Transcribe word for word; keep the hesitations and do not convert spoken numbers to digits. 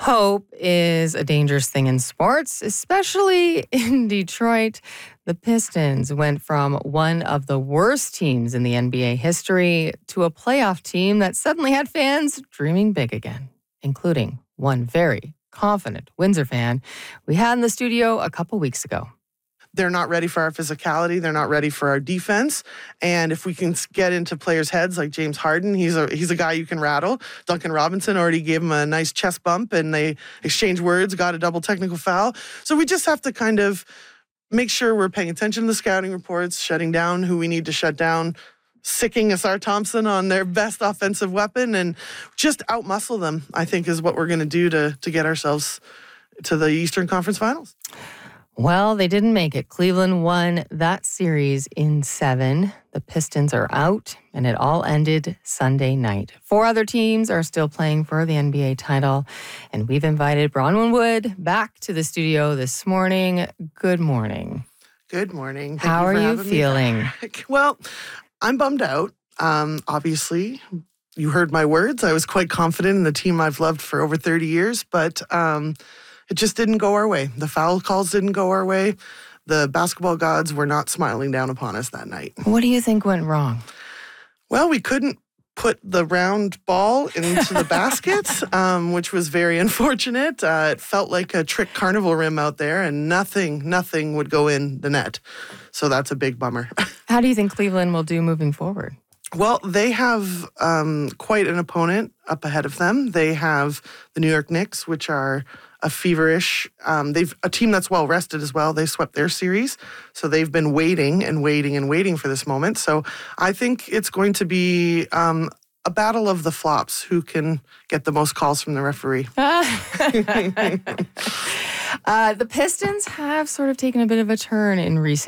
Hope is a dangerous thing in sports, especially in Detroit. The Pistons went from one of the worst teams in the N B A history to a playoff team that suddenly had fans dreaming big again, including one very confident Windsor fan we had in the studio a couple weeks ago. They're not ready for our physicality. They're not ready for our defense. And if we can get into players' heads like James Harden, he's a he's a guy you can rattle. Duncan Robinson already gave him a nice chest bump, and they exchanged words, got a double technical foul. So we just have to kind of make sure we're paying attention to the scouting reports, shutting down who we need to shut down, sicking Asar Thompson on their best offensive weapon, and just outmuscle them, I think, is what we're going to do to to get ourselves to the Eastern Conference Finals. Well, they didn't make it. Cleveland won that series in seven. The Pistons are out, and it all ended Sunday night. Four other teams are still playing for the N B A title, and we've invited Bronwyn Wood back to the studio this morning. Good morning. Good morning. Thank How you are you feeling? Well, I'm bummed out. Um, obviously, you heard my words. I was quite confident in the team I've loved for over thirty years, but um, it just didn't go our way. The foul calls didn't go our way. The basketball gods were not smiling down upon us that night. What do you think went wrong? Well, we couldn't put the round ball into the baskets, um, which was very unfortunate. Uh, it felt like a trick carnival rim out there, and nothing, nothing would go in the net. So that's a big bummer. How do you think Cleveland will do moving forward? Well, they have um, quite an opponent up ahead of them. They have the New York Knicks, which are a feverish, um, they've a team that's well rested as well. They swept their series, so they've been waiting and waiting and waiting for this moment. So I think it's going to be um, a battle of the flops. Who can get the most calls from the referee? uh, the Pistons have sort of taken a bit of a turn in recent